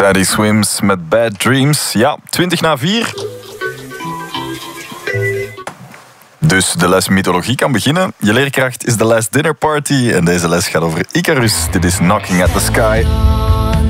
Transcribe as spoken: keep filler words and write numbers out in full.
Teddy Swims met Bad Dreams. Ja, twintig na vier. Dus de les mythologie kan beginnen. Je leerkracht is de les dinner party. En deze les gaat over Icarus. Dit is Knocking at the Sky.